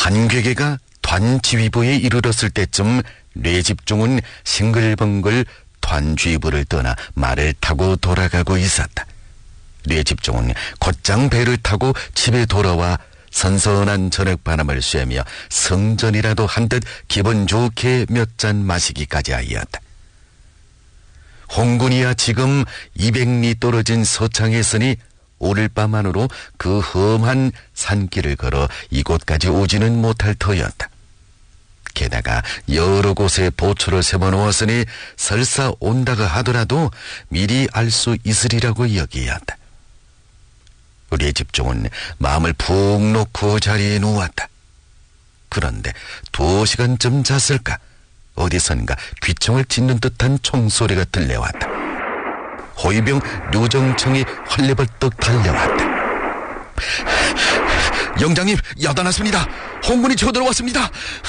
한괴계가团지휘부에 이르렀을 때쯤 뇌집중은 싱글벙글团지휘부를 떠나 말을 타고 돌아가고 있었다. 뇌집중은 곧장 배를 타고 집에 돌아와 선선한 저녁바람을 쐬며 성전이라도 한 듯 기분 좋게 몇 잔 마시기까지 하였다. 홍군이야 지금 200리 떨어진 서창에 있으니 오늘 밤 안으로 그 험한 산길을 걸어 이곳까지 오지는 못할 터였다. 게다가 여러 곳에 보초를 세워놓았으니 설사 온다가 하더라도 미리 알 수 있으리라고 여기었다. 우리의 집중은 마음을 푹 놓고 자리에 누웠다. 그런데 2시간쯤 잤을까 어디선가 귀청을 찢는 듯한 총소리가 들려왔다. 호위병 류정청이 헐레벌떡 달려왔다. 영장님, 야단났습니다. 홍군이 쳐들어왔습니다.